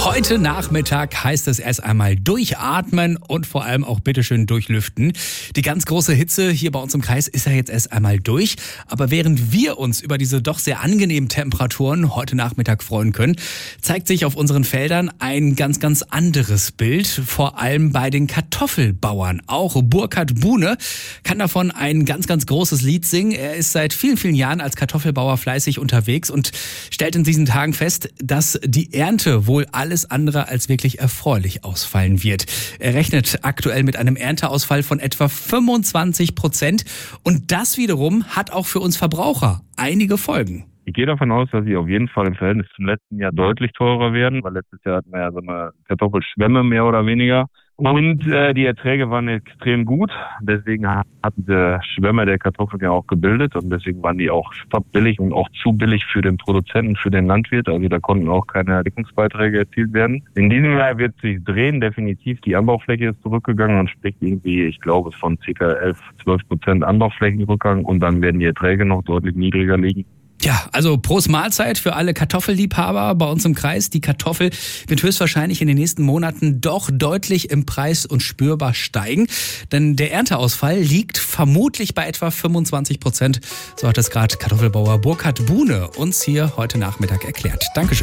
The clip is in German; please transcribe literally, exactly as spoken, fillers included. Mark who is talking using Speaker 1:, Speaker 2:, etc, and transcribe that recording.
Speaker 1: Heute Nachmittag heißt es erst einmal durchatmen und vor allem auch bitteschön durchlüften. Die ganz große Hitze hier bei uns im Kreis ist ja jetzt erst einmal durch. Aber während wir uns über diese doch sehr angenehmen Temperaturen heute Nachmittag freuen können, zeigt sich auf unseren Feldern ein ganz, ganz anderes Bild. Vor allem bei den Kartoffelbauern. Auch Burkhard Bune kann davon ein ganz, ganz großes Lied singen. Er ist seit vielen, vielen Jahren als Kartoffelbauer fleißig unterwegs und stellt in diesen Tagen fest, dass die Ernte wohl alles andere als wirklich erfreulich ausfallen wird. Er rechnet aktuell mit einem Ernteausfall von etwa fünfundzwanzig Prozent und das wiederum hat auch für uns Verbraucher einige Folgen.
Speaker 2: Ich gehe davon aus, dass sie auf jeden Fall im Verhältnis zum letzten Jahr deutlich teurer werden, weil letztes Jahr hatten wir ja so eine Kartoffelschwemme mehr oder weniger. Und äh, die Erträge waren extrem gut. Deswegen hatten die Schwämme der Kartoffeln ja auch gebildet und deswegen waren die auch billig und auch zu billig für den Produzenten, für den Landwirt. Also da konnten auch keine Deckungsbeiträge erzielt werden. In diesem Jahr wird sich drehen, definitiv. Die Anbaufläche ist zurückgegangen und spricht irgendwie, ich glaube, von ca. elf, zwölf Prozent Anbauflächenrückgang und dann werden die Erträge noch deutlich niedriger liegen.
Speaker 1: Ja, also Prost Mahlzeit für alle Kartoffelliebhaber bei uns im Kreis. Die Kartoffel wird höchstwahrscheinlich in den nächsten Monaten doch deutlich im Preis und spürbar steigen. Denn der Ernteausfall liegt vermutlich bei etwa fünfundzwanzig Prozent. So hat es gerade Kartoffelbauer Burkhard Bune uns hier heute Nachmittag erklärt. Dankeschön.